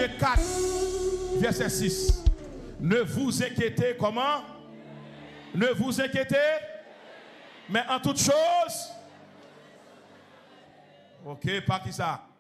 Matthieu 4, verset 6. Ne vous inquiétez comment? Ne vous inquiétez, mais en toute chose. Ok, pas qui ça?